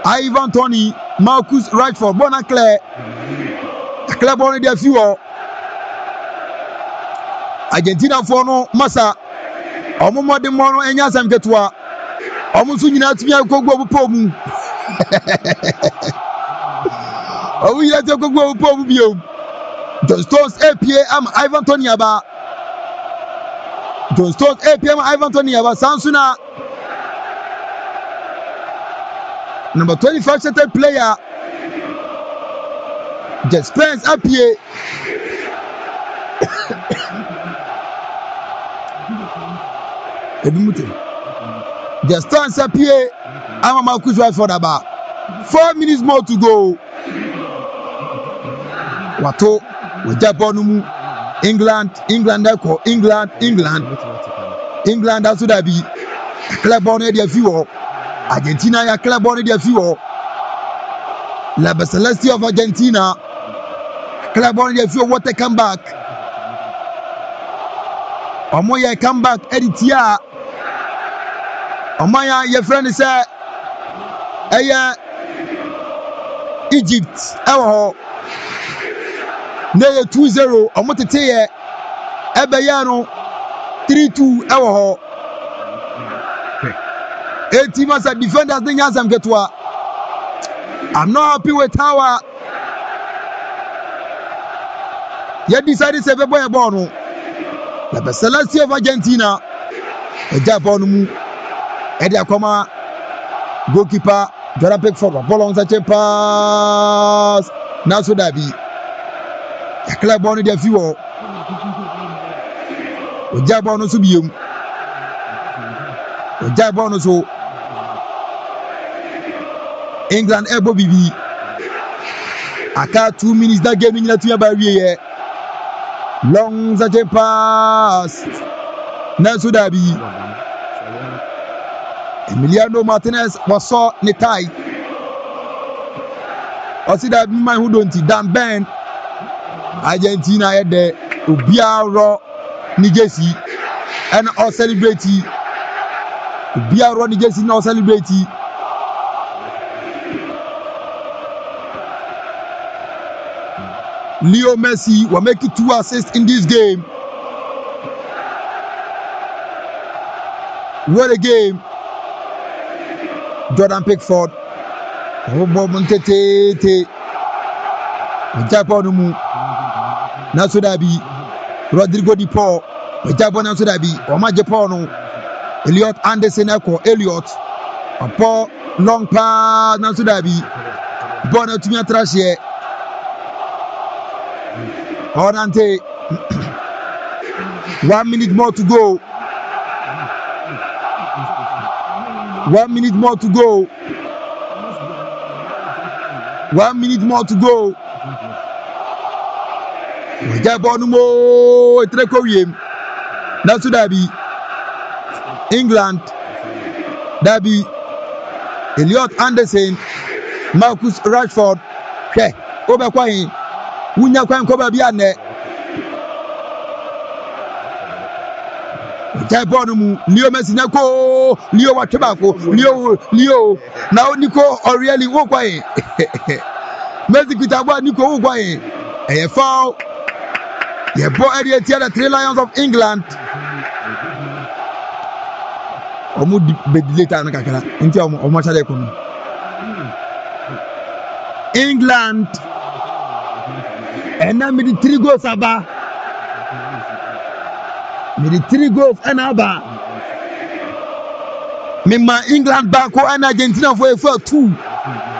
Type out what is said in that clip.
Ivan Toney, Marcus Rashford, Bona Claire ball in their few. Argentina for no Massa. Omo de mono enya sam ketua. Omo so nyina tumi akogbo pomu. Omo nyina tumi akogbo pomu bio. John Stones APA am Ivan Toney aba. John Stones APA am Ivan Toney aba Sansuna. Number 25 set player. The Spence APA. The Stones APA am Marcus Rashford aba. 4 minutes more to go. Wato Japan England aso da bi club on dia fiwo Argentina ya club on dia fiwo La Celeste of Argentina club on dia fiwo what a comeback omo ya comeback editia omo ya your friend say Egypt ewo na 2-0 omotete ye ebeya no 3-2 ewo ho 18 months of defenders dey nyasam ketwa. I'm not happy with how you decided to be a ball no the Celeste of Argentina Japan mu edi akoma goalkeeper Jordan Pickford ball on such a pass na so da bi club on the few Ojabon so biom Ojabon so England ebo bibi aka 2 minutes that game in to ba wie long such a pass na so da bi Emiliano Martinez was so ne tie o si da man who don't Dan Ben Argentina had the Ubiaro Nigesi and all celebrate Ubiaro Nigesi now celebrate Leo Messi will make it 2 assists in this game. What a game. Jordan Pickford Japan Nasudabi Rodrigo Di Paul Japan Nasudabi Oma Japan Elliot Anderson Echo Elliot Paul long pass Nasudabi Bona Tumia Trashe Orante 1 minute more to go. 1 minute more to go. 1 minute more to go. Jabonumo Trekoyem. That's Dabi. England. Dabi. Elliot Anderson. Marcus Rashford. Okay. Oberquain. Wunya Kwan Koba Biane. Jabonumu. Leo Messi Nako. Leo Watebako. Leo. Now Nico Orieli Wokwain. Messi Kitaba Nico Wokwain. A foul. Yeah, boy, the 3 Lions of England. Omu bedileta na kakala. Inti omu chale kono. England. And now me the 3 goals aba. Me the 3 goals and aba. Me ma England back and Argentina for 2.